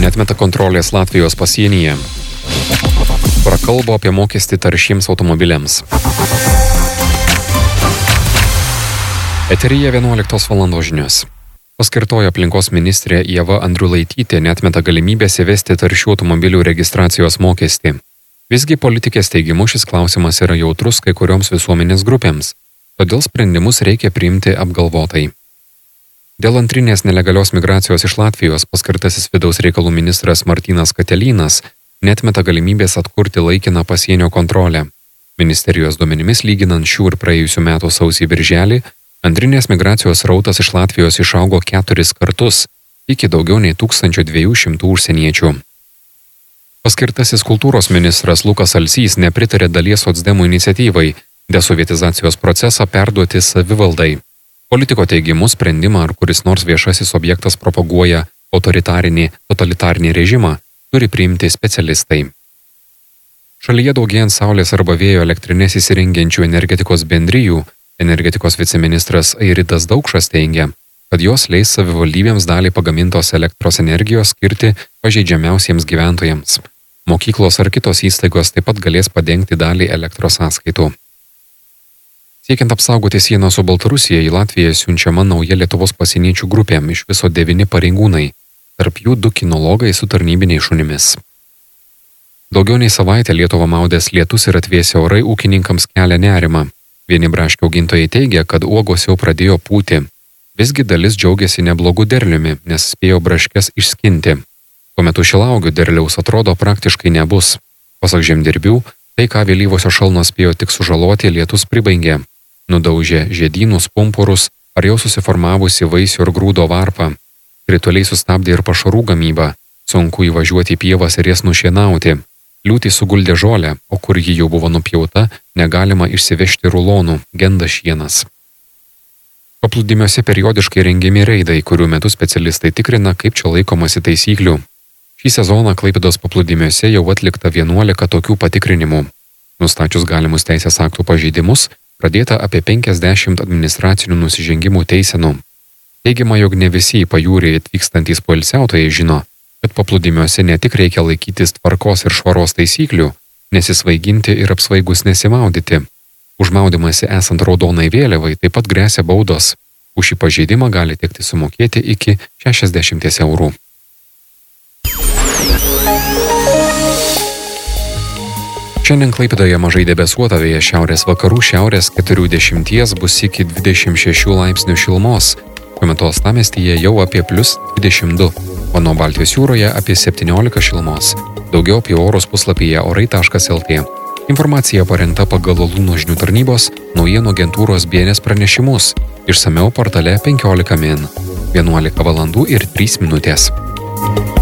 Neatmeta kontrolės Latvijos pasienyje. Prakalbo apie mokestį taršiems automobiliams. Eteryje 11 valandos žinios. Paskirtoji aplinkos ministrė Ieva Andriulaitytė neatmeta galimybės įvesti taršių automobilių registracijos mokestį. Visgi politikės teigimu šis klausimas yra jautrus kai kurioms visuomenės grupėms, todėl sprendimus reikia priimti apgalvotai. Dėl antrinės nelegalios migracijos iš Latvijos paskirtasis vidaus reikalų ministras Martynas Katelynas neatmeta galimybės atkurti laikiną pasienio kontrolę. Ministerijos duomenimis lyginant šių ir praėjusių metų sausį-birželį, antrinės migracijos srautas iš Latvijos išaugo 4 kartus, iki daugiau nei 1200 užsieniečių. Paskirtasis kultūros ministras Lukas Alsys nepritarė dalies socdemų iniciatyvai desovietizacijos procesą perduoti savivaldai. Politiko teigimu sprendimą, ar kuris nors viešasis objektas propaguoja totalitarinį režimą, turi priimti specialistai. Šalyje daugėjant saulės arba vėjo elektrinės įsirengiančių energetikos bendrijų, energetikos viceministras Airidas Daukšas teigia, kad jos leis savivaldybėms dalį pagamintos elektros energijos skirti pažeidžiamiausiems gyventojams. Mokyklos ar kitos įstaigos taip pat galės padengti dalį elektros sąskaitų. Siekiant apsaugoti sieną su Baltarusija, į Latviją siunčiama nauja Lietuvos pasieniečių grupė, iš viso 9 pareigūnai, tarp jų 2 kinologai su tarnybiniais šunimis. Daugiau nei savaitę Lietuvą maudęs lietus ir atvėsę orai ūkininkams kelia nerimą. Vieni braškių augintojai teigia, kad uogos jau pradėjo pūti. Visgi dalis džiaugiasi neblogų derliumi, nes spėjo braškes išskinti. Tuo metu šilauogių derliaus atrodo praktiškai nebus. Pasak žemdirbių, tai, ką vėlyvosios šalnos spėjo tik sužaloti, lietus pribaigė. Nudaužė žiedynus, pumpurus ar jau susiformavusi vaisių ir grūdo varpą. Krituliai sustabdė ir pašarų gamybą. Sunku įvažiuoti į pievas ir jas nušienauti. Liūtys suguldė žolę, o kur ji jau buvo nupjauta, negalima išsivežti rulonų, genda šienas. Paplūdimiuose periodiškai rengiami reidai, kurių metu specialistai tikrina, kaip čia laikomasi taisyklių. Šį sezoną Klaipėdos paplūdimiuose jau atlikta 11 tokių patikrinimų. Nustačius galimus teisės aktų pažeidimus, pradėta apie 50 administracinių nusižengimų teisenų. Teigiama, jog ne visi į pajūrį atvykstantys poilsiautojai žino, kad paplūdimiuose ne tik reikia laikytis tvarkos ir švaros taisyklių, nesisvaiginti ir apsvaigus nesimaudyti. Už maudymąsi esant raudonai vėliavai taip pat gresia baudos. Už šį pažeidimą gali tekti sumokėti iki 60 eurų. Šiandien Klaipėdoje mažai debesuota, vėjas šiaurės vakarų, šiaurės 40 bus iki 26 laipsnių šilumos. Šiuo metu uostamiestyje jau apie +22, o nuo Baltijos jūroje apie 17 šilumos. Daugiau apie orus puslapyje orai.lt. Informacija parengta pagal Lūno žinių tarnybos naujienų agentūros BNS pranešimus. Išsamiau portale 15 min. 11 valandų ir 3 minutės.